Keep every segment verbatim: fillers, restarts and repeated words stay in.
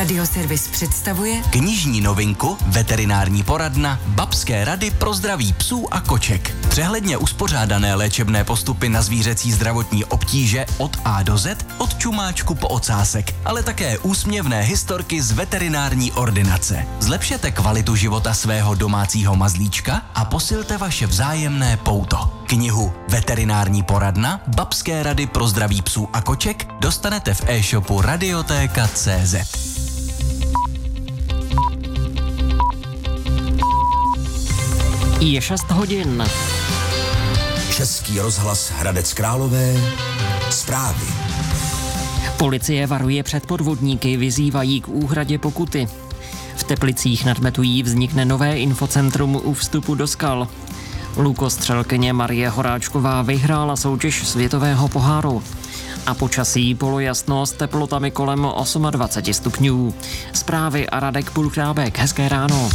Radioservis představuje knižní novinku Veterinární poradna Babské rady pro zdraví psů a koček. Přehledně uspořádané léčebné postupy na zvířecí zdravotní obtíže od A do Z, od čumáčku po ocásek, ale také úsměvné historky z veterinární ordinace. Zlepšete kvalitu života svého domácího mazlíčka a posilte vaše vzájemné pouto. Knihu Veterinární poradna Babské rady pro zdraví psů a koček dostanete v e-shopu radiotéka tečka cé zet. Je šest hodin. Český rozhlas Hradec Králové. Zprávy. Policie varuje před podvodníky, vyzývají k úhradě pokuty. V Teplicích nad Metují vznikne nové infocentrum u vstupu do skal. Lukostřelkyně Marie Horáčková vyhrála soutěž světového poháru. A počasí polojasno s teplotami kolem dvacet osm stupňů. Zprávy a Radek Pulchrábek. Hezké ráno.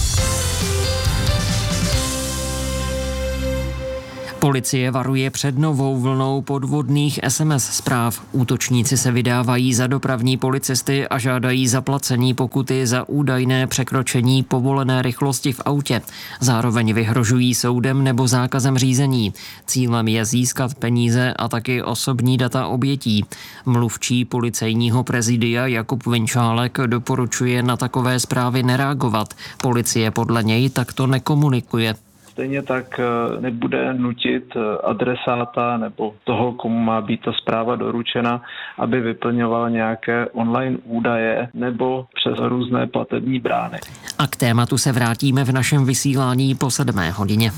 Policie varuje před novou vlnou podvodných es em es zpráv. Útočníci se vydávají za dopravní policisty a žádají zaplacení pokuty za údajné překročení povolené rychlosti v autě. Zároveň vyhrožují soudem nebo zákazem řízení. Cílem je získat peníze a taky osobní data obětí. Mluvčí policejního prezidia Jakub Vinčálek doporučuje na takové zprávy nereagovat. Policie podle něj takto nekomunikuje. Stejně tak nebude nutit adresáta nebo toho, komu má být ta zpráva doručena, aby vyplňoval nějaké online údaje nebo přes různé platební brány. A k tématu se vrátíme v našem vysílání po sedmé hodině.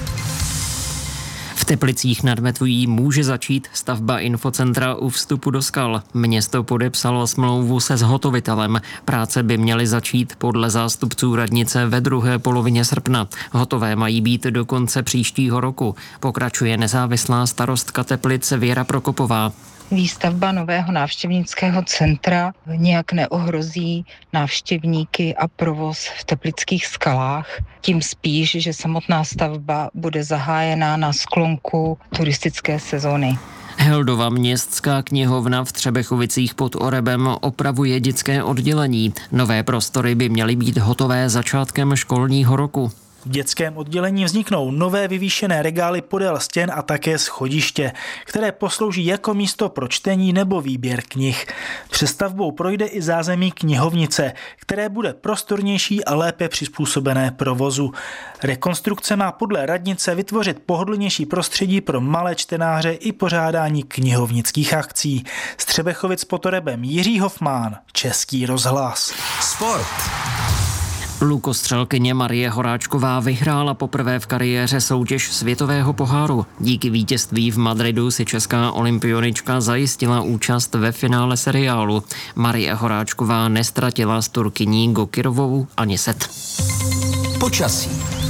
V Teplicích nad Metují může začít stavba infocentra u vstupu do skal. Město podepsalo smlouvu se zhotovitelem. Práce by měly začít podle zástupců radnice ve druhé polovině srpna. Hotové mají být do konce příštího roku. Pokračuje nezávislá starostka Teplic Věra Prokopová. Výstavba nového návštěvnického centra nijak neohrozí návštěvníky a provoz v teplických skalách. Tím spíš, že samotná stavba bude zahájena na sklonku turistické sezóny. Heldova městská knihovna v Třebechovicích pod Orebem opravuje dětské oddělení. Nové prostory by měly být hotové začátkem školního roku. V dětském oddělení vzniknou nové vyvýšené regály podél stěn a také schodiště, které poslouží jako místo pro čtení nebo výběr knih. Přestavbou projde i zázemí knihovnice, které bude prostornější a lépe přizpůsobené provozu. Rekonstrukce má podle radnice vytvořit pohodlnější prostředí pro malé čtenáře i pořádání knihovnických akcí. Z Třebechovic pod Orebem Jiří Hofmán, Český rozhlas. Sport. Lukostřelkyně Marie Horáčková vyhrála poprvé v kariéře soutěž světového poháru. Díky vítězství v Madridu si česká olympionička zajistila účast ve finále seriálu. Marie Horáčková nestratila s Turkyní Gokirovou ani set. Počasí.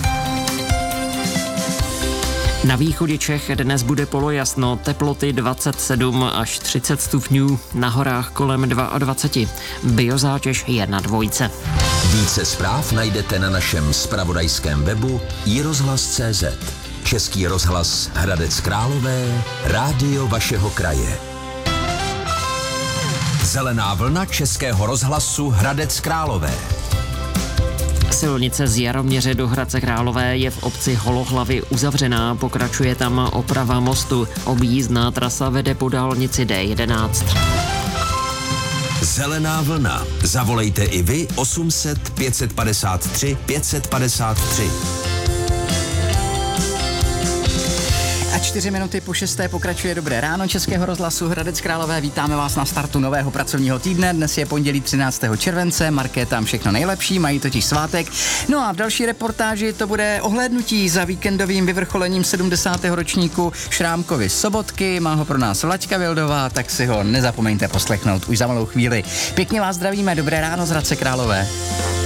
Na východě Čech dnes bude polojasno, teploty dvacet sedm až třicet stupňů, na horách kolem dvacet dva. Biozátěž je na dvojce. Více zpráv najdete na našem zpravodajském webu i rozhlas tečka cé zet. Český rozhlas Hradec Králové, rádio vašeho kraje. Zelená vlna Českého rozhlasu Hradec Králové. Silnice z Jaroměře do Hradce Králové je v obci Holohlavy uzavřená, pokračuje tam oprava mostu. Objízdná trasa vede po dálnici D jedenáct. Zelená vlna. Zavolejte i vy osm set pět padesát tři pět padesát tři. A čtyři minuty po šesté pokračuje Dobré ráno Českého rozhlasu Hradec Králové. Vítáme vás na startu nového pracovního týdne. Dnes je pondělí třináctého července. Markétám všechno nejlepší, mají totiž svátek. No a v další reportáži to bude ohlédnutí za víkendovým vyvrcholením sedmdesátého ročníku Šrámkovy sobotky. Má ho pro nás Vlaďka Vildová, tak si ho nezapomeňte poslechnout už za malou chvíli. Pěkně vás zdravíme, dobré ráno z Hradce Králové.